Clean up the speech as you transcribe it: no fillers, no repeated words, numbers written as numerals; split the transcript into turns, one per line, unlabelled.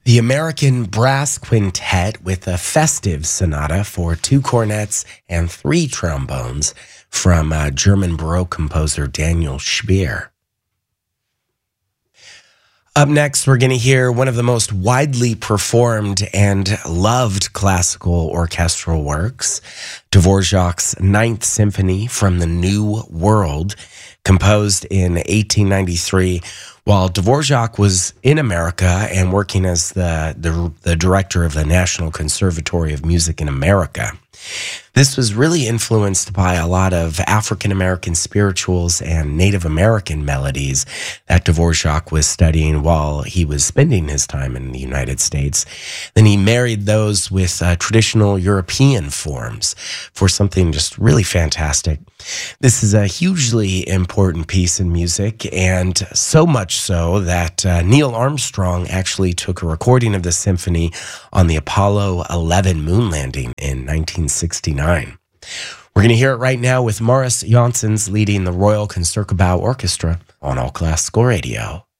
The American Brass Quintet with a festive sonata for 2 cornets and 3 trombones from German Baroque composer Daniel Speer. Up next, we're going to hear one of the most widely performed and loved classical orchestral works, Dvorak's Ninth Symphony from the New World, composed in 1893, while Dvorak was in America and working as the director of the National Conservatory of Music in America. This was really influenced by a lot of African-American spirituals and Native American melodies that Dvorak was studying while he was spending his time in the United States. Then he married those with traditional European forms for something just really fantastic. This is a hugely important piece in music, and so much so that Neil Armstrong actually took a recording of the symphony on the Apollo 11 moon landing in 1969. We're going to hear it right now with Marius Janssens leading the Royal Concertgebouw Orchestra on All Classical Radio.